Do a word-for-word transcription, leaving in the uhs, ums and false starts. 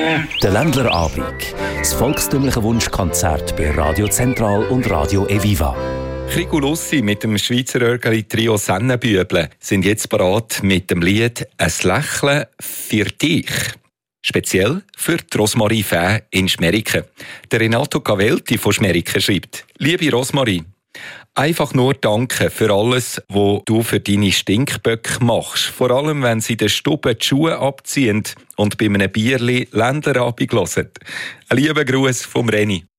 Der Ländlerabend. Das volkstümliche Wunschkonzert bei Radio Zentral und Radio Eviva. Krigu Lussi mit dem Schweizer Örgeli-Trio Sennenbüble sind jetzt bereit mit dem Lied «Ein Lächeln für dich». Speziell für die Rosmarie Fäh in Schmeriken. Der Renato Cavelti von Schmeriken schreibt: «Liebe Rosmarie, einfach nur danke für alles, was du für deine Stinkböcke machst. Vor allem, wenn sie den Stube die Schuhe abziehen und bei einem Bierli Ländlerabend hören. Ein lieber Gruß vom Reni.»